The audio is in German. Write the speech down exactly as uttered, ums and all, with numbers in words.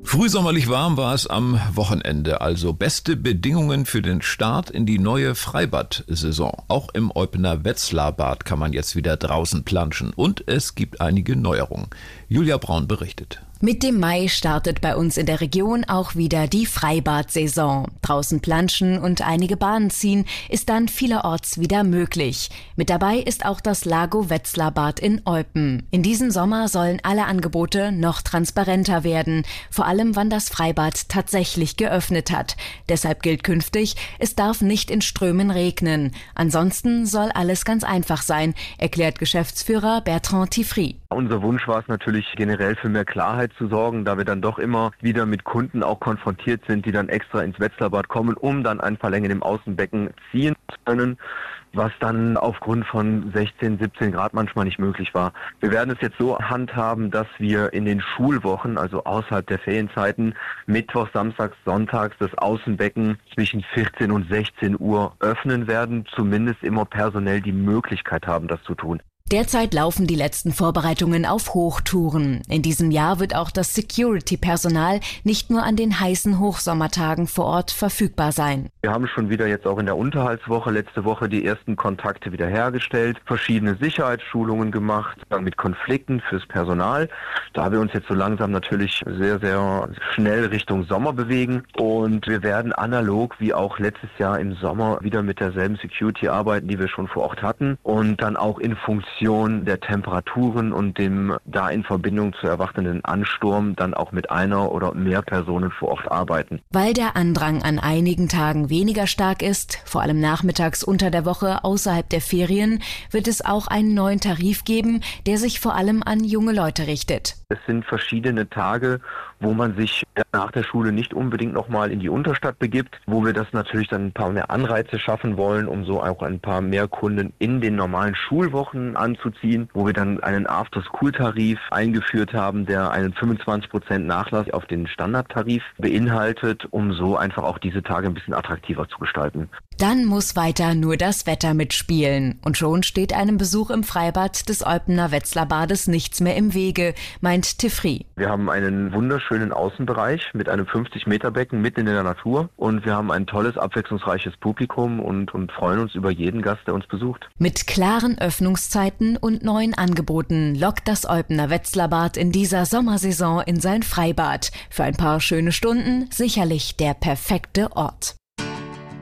Frühsommerlich warm war es am Wochenende, also beste Bedingungen für den Start in die neue Freibad-Saison. Auch im Eupener Wetzlar-Bad kann man jetzt wieder draußen planschen und es gibt einige Neuerungen. Julia Braun berichtet. Mit dem Mai startet bei uns in der Region auch wieder die Freibad-Saison. Draußen planschen und einige Bahnen ziehen ist dann vielerorts wieder möglich. Mit dabei ist auch das Lago Wetzlar Bad in Eupen. In diesem Sommer sollen alle Angebote noch transparenter werden, vor allem wann das Freibad tatsächlich geöffnet hat. Deshalb gilt künftig, es darf nicht in Strömen regnen. Ansonsten soll alles ganz einfach sein, erklärt Geschäftsführer Bertrand Tiffry. Unser Wunsch war es natürlich generell für mehr Klarheit zu sorgen, da wir dann doch immer wieder mit Kunden auch konfrontiert sind, die dann extra ins Wetzlarbad kommen, um dann ein paar Längen im Außenbecken ziehen zu können, was dann aufgrund von sechzehn, siebzehn Grad manchmal nicht möglich war. Wir werden es jetzt so handhaben, dass wir in den Schulwochen, also außerhalb der Ferienzeiten, Mittwoch, Samstags, Sonntags das Außenbecken zwischen vierzehn und sechzehn Uhr öffnen werden, zumindest immer personell die Möglichkeit haben, das zu tun. Derzeit laufen die letzten Vorbereitungen auf Hochtouren. In diesem Jahr wird auch das Security-Personal nicht nur an den heißen Hochsommertagen vor Ort verfügbar sein. Wir haben schon wieder jetzt auch in der Unterhaltswoche letzte Woche die ersten Kontakte wieder hergestellt, verschiedene Sicherheitsschulungen gemacht, dann mit Konflikten fürs Personal, da wir uns jetzt so langsam natürlich sehr, sehr schnell Richtung Sommer bewegen. Und wir werden analog wie auch letztes Jahr im Sommer wieder mit derselben Security arbeiten, die wir schon vor Ort hatten und dann auch in Funktion der Temperaturen und dem da in Verbindung zu erwartenden Ansturm dann auch mit einer oder mehr Personen vor Ort arbeiten. Weil der Andrang an einigen Tagen weniger stark ist, vor allem nachmittags unter der Woche außerhalb der Ferien, wird es auch einen neuen Tarif geben, der sich vor allem an junge Leute richtet. Es sind verschiedene Tage, wo man sich nach der Schule nicht unbedingt nochmal in die Unterstadt begibt, wo wir das natürlich dann ein paar mehr Anreize schaffen wollen, um so auch ein paar mehr Kunden in den normalen Schulwochen anzuziehen, wo wir dann einen After-School-Tarif eingeführt haben, der einen fünfundzwanzig Prozent Nachlass auf den Standardtarif beinhaltet, um so einfach auch diese Tage ein bisschen attraktiver zu gestalten. Dann muss weiter nur das Wetter mitspielen. Und schon steht einem Besuch im Freibad des Eupener Wetzlar Bades nichts mehr im Wege, meint Tiffry. Wir haben einen wunderschönen Außenbereich mit einem fünfzig Meter Becken mitten in der Natur und wir haben ein tolles, abwechslungsreiches Publikum und, und freuen uns über jeden Gast, der uns besucht. Mit klaren Öffnungszeiten und neuen Angeboten lockt das Eupener Wetzlar Bad in dieser Sommersaison in sein Freibad. Für ein paar schöne Stunden sicherlich der perfekte Ort.